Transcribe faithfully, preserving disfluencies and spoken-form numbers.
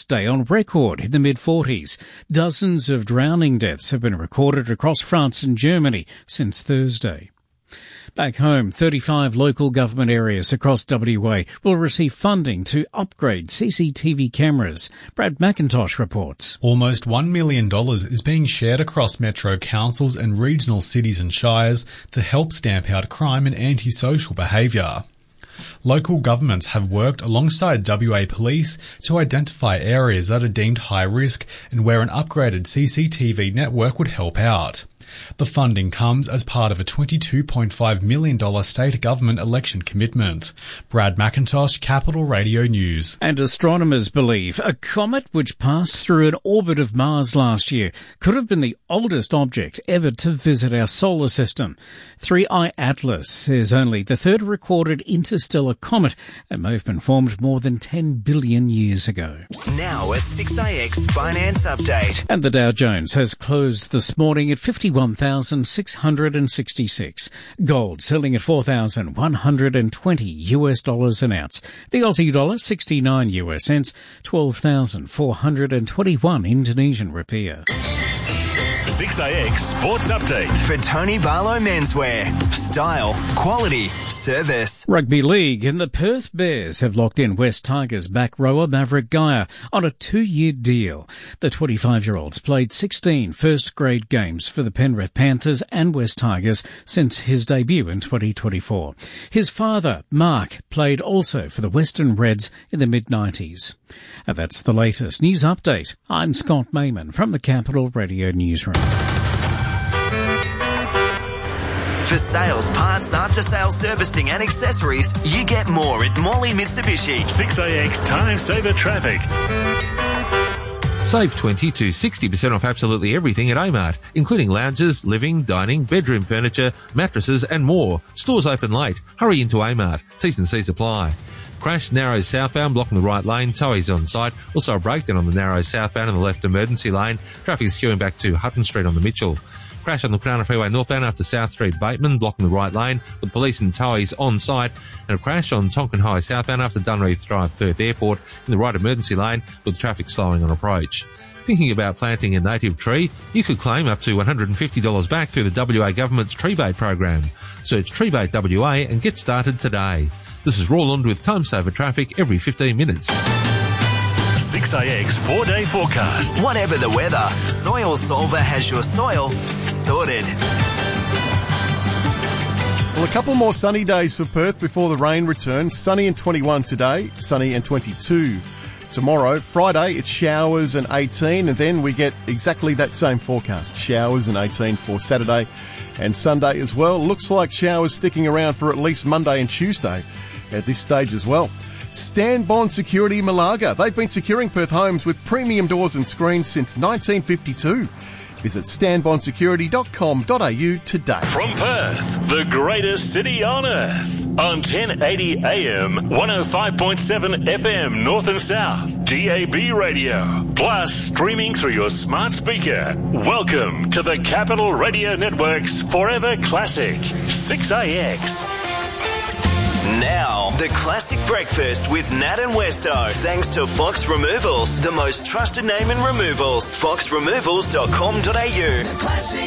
hottest day on record in the mid-forties. Dozens of drowning deaths have been recorded across France and Germany since Thursday. Back home, thirty-five local government areas across W A will receive funding to upgrade C C T V cameras. Brad McIntosh reports. Almost one million dollars is being shared across metro councils and regional cities and shires to help stamp out crime and antisocial behaviour. Local governments have worked alongside W A Police to identify areas that are deemed high risk and where an upgraded C C T V network would help out. The funding comes as part of a twenty-two point five million dollars state government election commitment. Brad McIntosh, Capital Radio News. And astronomers believe a comet which passed through an orbit of Mars last year could have been the oldest object ever to visit our solar system. three I Atlas is only the third recorded interstellar comet and may have been formed more than ten billion years ago. Now a six A X finance update. And the Dow Jones has closed this morning at fifty-one thousand six hundred sixty-six. Gold selling at four thousand one hundred twenty U S dollars an ounce. The Aussie dollar sixty-nine U S cents, twelve thousand four hundred twenty-one Indonesian rupiah. six A X Sports Update. For Tony Barlow Menswear. Style, quality, service. Rugby League and the Perth Bears have locked in West Tigers back rower Maverick Geyer on a two-year deal. The twenty-five-year-old's played sixteen first-grade games for the Penrith Panthers and West Tigers since his debut in twenty twenty-four. His father, Mark, played also for the Western Reds in the mid-nineties. And that's the latest news update. I'm Scott Mayman from the Capital Radio Newsroom. For sales, parts, after-sales servicing and accessories, you get more at Morley Mitsubishi. six A X Time Saver Traffic. Save twenty to sixty percent off absolutely everything at A-Mart, including lounges, living, dining, bedroom furniture, mattresses and more. Stores open late. Hurry into A-Mart. T's and C's apply. Crash narrow southbound, blocking the right lane. Towie's on site. Also a breakdown on the narrow southbound and the left emergency lane. Traffic is queuing back to Hutton Street on the Mitchell. Crash on the Crown Freeway northbound after South Street Bateman, blocking the right lane with police and towies on site. And a crash on Tonkin High southbound after Dunreath Drive, Perth Airport in the right emergency lane with traffic slowing on approach. Thinking about planting a native tree? You could claim up to one hundred fifty dollars back through the W A Government's Treebait program. Search Treebait W A and get started today. This is Roland with Time Saver Traffic every fifteen minutes. six A X four-day forecast. Whatever the weather, Soil Solver has your soil sorted. Well, a couple more sunny days for Perth before the rain returns. Sunny and twenty-one today, sunny and twenty-two tomorrow. Friday, it's showers and eighteen, and then we get exactly that same forecast. Showers and eighteen for Saturday and Sunday as well. Looks like showers sticking around for at least Monday and Tuesday at this stage as well. Stanbond Security Malaga. They've been securing Perth homes with premium doors and screens since nineteen fifty-two. Visit stanbond security dot com dot a u today. From Perth, the greatest city on earth. On ten eighty A M, one oh five point seven F M North and South, D A B radio. Plus streaming through your smart speaker. Welcome to the Capital Radio Network's Forever Classic, six A X. Now, the classic breakfast with Nat and Westo. Thanks to Fox Removals, the most trusted name in removals. fox removals dot com dot a u. The classic.